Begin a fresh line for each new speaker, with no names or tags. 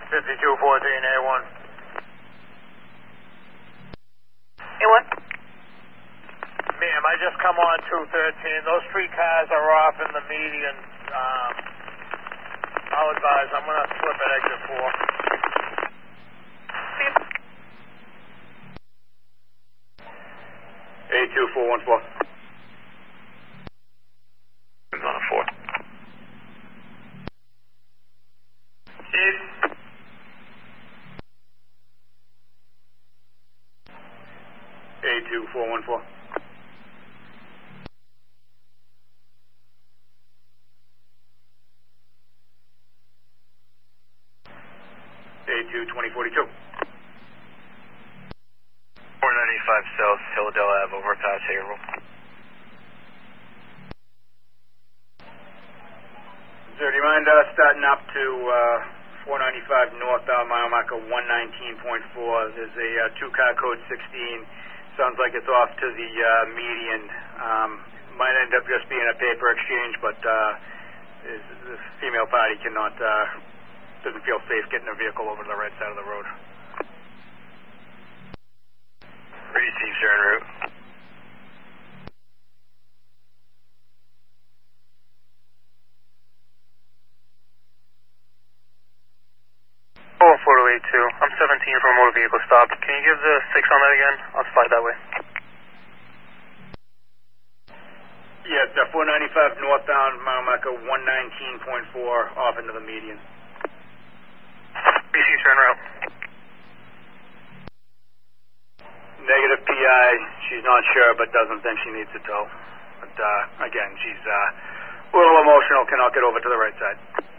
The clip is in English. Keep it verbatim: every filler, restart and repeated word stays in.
fifty-two fourteen A one.
A one?
Ma'am, I just come on two thirteen. Those three cars are off in the median. Um, I'll advise. I'm going to flip at exit four.
A two four one four.
I'm on a four.
Chief. A two four one four. A two twenty forty-two.
four ninety-five South Hilldale Ave, overpass Haverhill.
Sir, do you mind uh, starting up to uh, four ninety-five northbound, mile marker one nineteen point four? There's a uh, two-car code sixteen. Sounds like it's off to the uh, median. Um, might end up just being a paper exchange, but uh, is, the female party cannot, uh, doesn't feel safe getting a vehicle over to the right side of the road.
Receive, sir, en route.
Oh, photo eight two. I'm seventeen for a motor vehicle stop. Can you give the six on that again? I'll slide that way.
Yeah, it's uh, four ninety-five northbound, mile marker one nineteen point four, off into the median.
Receive, sir, en route.
Negative P I. She's not sure, but doesn't think she needs a tow. But uh, again, she's uh, a little emotional. Cannot get over to the right side.